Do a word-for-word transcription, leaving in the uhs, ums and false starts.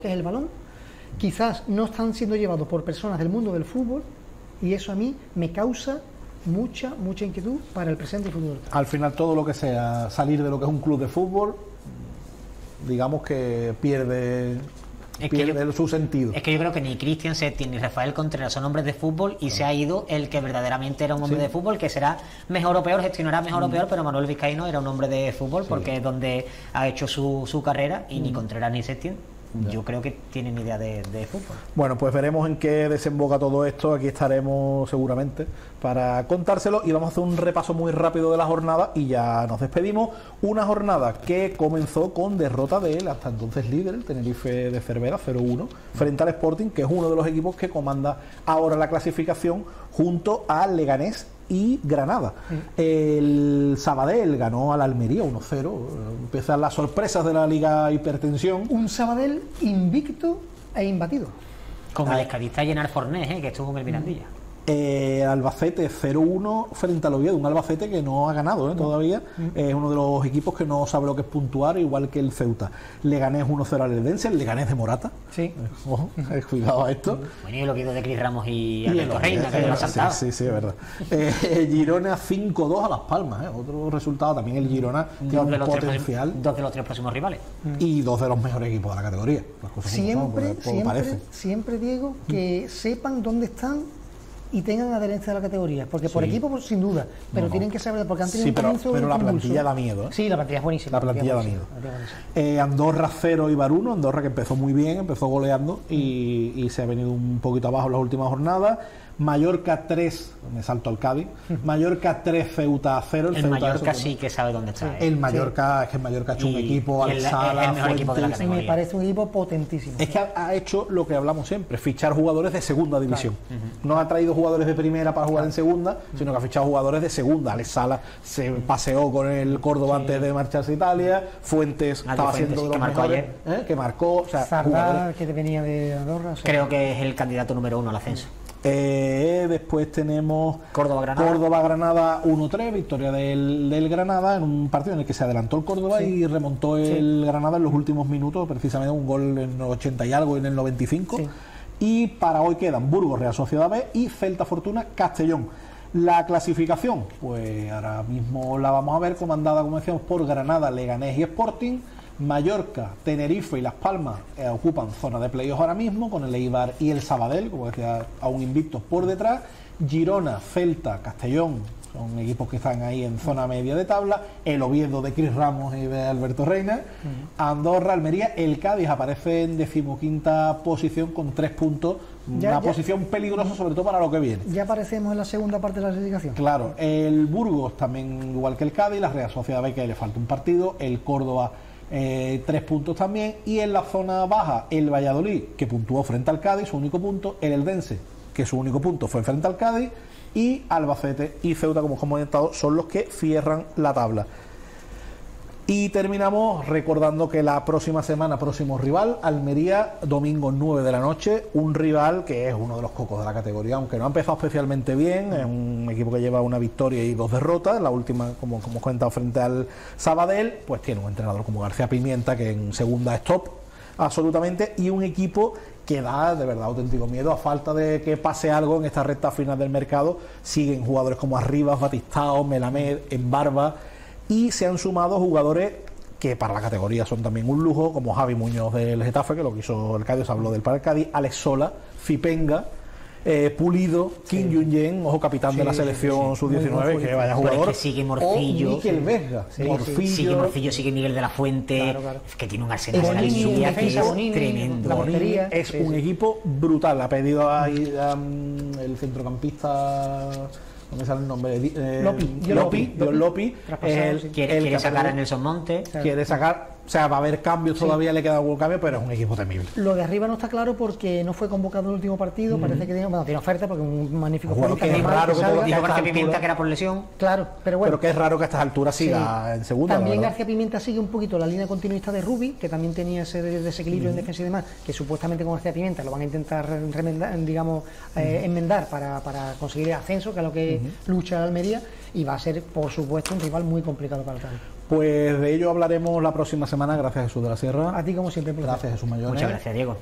que es el balón, quizás no están siendo llevados por personas del mundo del fútbol, y eso a mí me causa mucha, mucha inquietud para el presente y futuro. Al final todo lo que sea salir de lo que es un club de fútbol, digamos que pierde, es pierde que yo, su sentido. Es que yo creo que ni Cristian Setien ni Rafael Contreras son hombres de fútbol y claro. Se ha ido el que verdaderamente era un hombre sí. de fútbol, que será mejor o peor, gestionará mejor mm. o peor, pero Manuel Vizcaíno era un hombre de fútbol sí. porque es donde ha hecho su, su carrera y mm. ni Contreras ni Setien yo creo que tienen idea de, de fútbol. Bueno, pues veremos en qué desemboca todo esto. Aquí estaremos seguramente para contárselo y vamos a hacer un repaso muy rápido de la jornada y ya nos despedimos. Una jornada que comenzó con derrota del hasta entonces líder, el Tenerife de Cervera, cero uno, frente al Sporting, que es uno de los equipos que comanda ahora la clasificación junto al Leganés y Granada. Sí. El Sabadell ganó al Almería uno cero. Empiezan las sorpresas de la Liga Hipertensión. Un Sabadell invicto e imbatido. Con ah. el escadista Llenar Fornés, ¿eh? que estuvo en el Mirandilla. Eh, Albacete cero uno frente al Oviedo, un Albacete que no ha ganado ¿eh? todavía, es eh, uno de los equipos que no sabe lo que es puntuar, igual que el Ceuta. Leganés uno cero al Eldense, el Leganés de Morata, sí. eh, ojo, eh, cuidado a esto. Bueno, y lo que de Cris Ramos y Alberto Reina, que lo ha saltado. Sí, sí, sí, es verdad. eh, Girona cinco dos a Las Palmas, eh, otro resultado también. El Girona tiene un potencial. Tres, dos de los tres próximos rivales y dos de los mejores equipos de la categoría. Las cosas siempre, son, como, como siempre, parece. siempre digo que mm. sepan dónde están y tengan adherencia a la categoría, porque sí. por equipo pues, sin duda, pero no, tienen no. que saber, porque han tenido sí, un pero, comienzo pero la impulso. plantilla da miedo, ¿eh? Sí, la plantilla es buenísima. La plantilla, la plantilla da miedo. Eh, Andorra cero y Bar uno, Andorra que empezó muy bien, empezó goleando y, y se ha venido un poquito abajo en las últimas jornadas. Mallorca tres, me salto al Cádiz. Mallorca tres, Ceuta cero. El, el Ceuta Mallorca sí que sabe dónde está. Sí. El Mallorca, sí. es que el Mallorca ha hecho y, un equipo al Sala, es el mejor equipo de la categoría. Me parece un equipo potentísimo. Es que ha, ha hecho lo que hablamos siempre, fichar jugadores de segunda división. Claro. Uh-huh. No ha traído jugadores de primera para jugar claro. en segunda, uh-huh. sino que ha fichado jugadores de segunda. Alex Sala se uh-huh. paseó con el Córdoba sí. antes de marcharse a Italia. Fuentes Nadie estaba Fuentes, siendo de los que marcó mejores, ayer. ¿eh? que marcó. O sea, Sardá, que venía de Andorra. O sea. Creo que es el candidato número uno al ascenso. Eh, después tenemos Córdoba-Granada Córdoba-Granada uno tres, victoria del, del Granada en un partido en el que se adelantó el Córdoba sí. y remontó el sí. Granada en los últimos minutos, precisamente un gol en el ochenta y algo y en el noventa y cinco. Sí. Y para hoy quedan Burgos, Real Sociedad B y Celta Fortuna, Castellón. La clasificación, pues ahora mismo la vamos a ver, comandada, como decíamos, por Granada, Leganés y Sporting. Mallorca, Tenerife y Las Palmas eh, ocupan zona de playoff ahora mismo, con el Eibar y el Sabadell, como decía, aún invictos por detrás. Girona, Celta, Castellón son equipos que están ahí en zona media de tabla. El Oviedo de Cris Ramos y de Alberto Reina. Uh-huh. Andorra, Almería, el Cádiz aparece en decimoquinta posición con tres puntos. Ya, una ya, posición peligrosa, sobre todo para lo que viene. Ya aparecemos en la segunda parte de la clasificación. Claro, el Burgos también igual que el Cádiz, la Real Sociedad B que le falta un partido, el Córdoba Eh, tres puntos también, y en la zona baja el Valladolid, que puntuó frente al Cádiz, su único punto, el Eldense, que su único punto fue frente al Cádiz, y Albacete y Ceuta, como hemos comentado, son los que cierran la tabla. Y terminamos recordando que la próxima semana, próximo rival, Almería, domingo nueve de la noche, un rival que es uno de los cocos de la categoría, aunque no ha empezado especialmente bien, es un equipo que lleva una victoria y dos derrotas, la última, como, como hemos comentado, frente al Sabadell, pues tiene un entrenador como García Pimienta, que en segunda es top, absolutamente, y un equipo que da de verdad auténtico miedo. A falta de que pase algo en esta recta final del mercado, siguen jugadores como Arribas, Batistao, Melamed, Embarba, y se han sumado jugadores que para la categoría son también un lujo, como Javi Muñoz del Getafe, que lo quiso el Cádiz, habló del para el Cádiz, Alex Sola, Fipenga, eh, Pulido, Kim sí. Jun-yen, ojo, capitán sí, de la selección sí, sí. sub diecinueve, que vaya jugador, que sigue Morcillo, o Miquel sí. Vesga, sí, Morcillo, sigue Morcillo, sigue Miguel de la Fuente, claro, claro. que tiene un arsenal de la línea que es Bonini, tremendo. La portería, es sí, un sí. equipo brutal. Ha pedido ahí um, el centrocampista, no me sale el nombre, eh, Lopi, Lopi, Lopi, Lopi, Lopi el, sí. quiere, el quiere sacar a Nelson Monte, claro. quiere sacar, o sea, va a haber cambios sí. todavía, le queda algún cambio, pero es un equipo temible. Lo de arriba no está claro porque no fue convocado en el último partido, mm. parece que tiene, bueno, tiene oferta porque un magnífico bueno, futbolista. Que es raro que, que salga. Dijo García Pimienta que era por lesión. Claro, pero bueno. Pero que es raro que a estas alturas siga sí. en segunda. También García Pimienta sigue un poquito la línea continuista de Rubi, que también tenía ese desequilibrio mm. en defensa y demás, que supuestamente con García Pimienta lo van a intentar remendar, digamos, mm. eh, enmendar para, para conseguir el ascenso, que es lo que mm. lucha Almería, y va a ser, por supuesto, un rival muy complicado para el Cádiz. Pues de ello hablaremos la próxima semana. Gracias, Jesús de la Sierra. A ti, como siempre, por Gracias, Jesús Mayone. Muchas gracias, Diego.